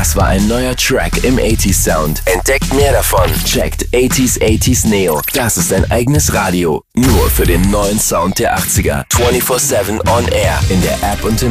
Das war ein neuer Track im 80s Sound. Entdeckt mehr davon. Checkt 80s Neo. Das ist ein eigenes Radio. Nur für den neuen Sound der 80er. 24/7 on air. In der App und im